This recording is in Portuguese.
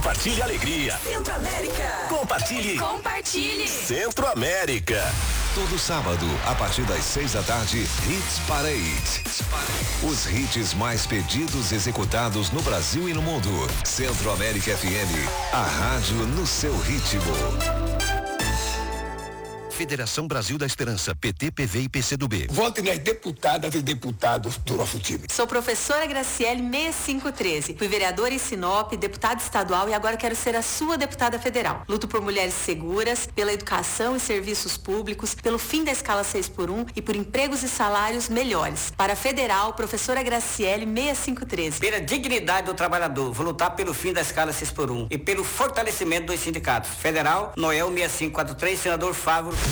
Compartilhe alegria. Centro América. Compartilhe. Compartilhe. Centro América. Todo sábado, a partir das 6 da tarde, Hits Parade. Os hits mais pedidos e executados no Brasil e no mundo. Centro América FM, a rádio no seu ritmo. Federação Brasil da Esperança, PT, PV e PCdoB. Vote nas deputadas e deputados do nosso time. Sou professora Graciele 6513. Fui vereadora em Sinop, deputada estadual e agora quero ser a sua deputada federal. Luto por mulheres seguras, pela educação e serviços públicos, pelo fim da escala 6x1 e por empregos e salários melhores. Para a federal, professora Graciele 6513. Pela dignidade do trabalhador, vou lutar pelo fim da escala 6x1 e pelo fortalecimento dos sindicatos. Federal, Noel 6543, senador Fávoro.